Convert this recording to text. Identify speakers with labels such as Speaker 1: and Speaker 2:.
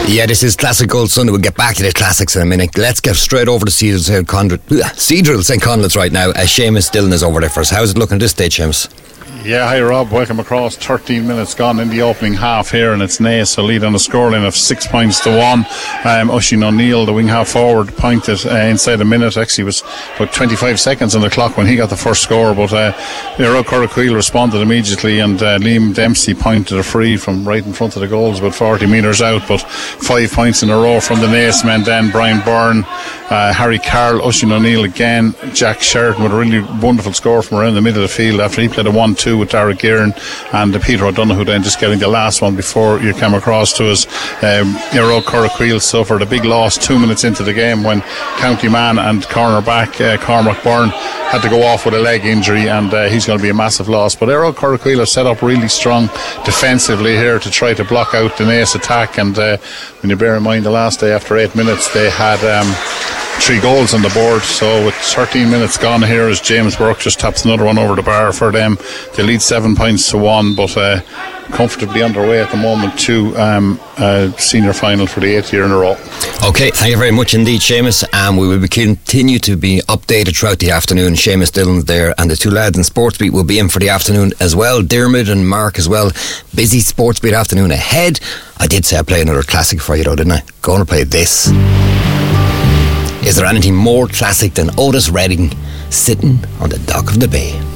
Speaker 1: Yeah, this is Classic Gold Sunday. We'll get back to the classics in a minute. Let's get straight over to Seadrill St. Conleth's right now. Seamus Dillon is over there for us. How's it looking at this stage, Seamus?
Speaker 2: Yeah, hi Rob, welcome across. 13 minutes gone in the opening half here, and it's Naas a lead on a scoreline of 6 points to 1. Oisin O'Neill, the wing half forward, pointed inside a minute. Actually, it was about 25 seconds on the clock when he got the first score, but Earl Curraqueel responded immediately, and Liam Dempsey pointed a free from right in front of the goals, about 40 metres out. But 5 points in a row from the Naas men then. Brian Byrne, Harry Carroll, Oisin O'Neill again, Jack Sheridan with a really wonderful score from around the middle of the field after he played a 1-2 with Dara Guerin, and Peter O'Donoghue then just getting the last one before you came across to us. Earl Curraqueel suffered a big loss 2 minutes into the game when County man and cornerback Cormac Byrne had to go off with a leg injury, and he's going to be a massive loss. But Earl Curraqueel are set up really strong defensively here to try to block out the Naas attack, and when you bear in mind the last day after 8 minutes they had 3 goals on the board. So with 13 minutes gone here, as James Burke just taps another one over the bar for them, they lead 7 points to 1, but comfortably underway at the moment to senior final for the 8th year in a row.
Speaker 1: Okay, thank you very much indeed, Seamus, and we will continue to be updated throughout the afternoon. Seamus Dillon's there, and the two lads in Sportsbeat will be in for the afternoon as well. Dermot and Mark as well. Busy Sportsbeat afternoon ahead. I did say I'd play another classic for you though, didn't I? Going to play this. Is there anything more classic than Otis Redding sitting on the dock of the bay?